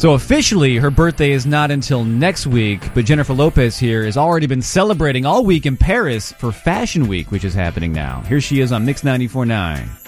So officially, her birthday is not until next week, but Jennifer Lopez here has already been celebrating all week in Paris for Fashion Week, which is happening now. Here she is on Mix 94.9.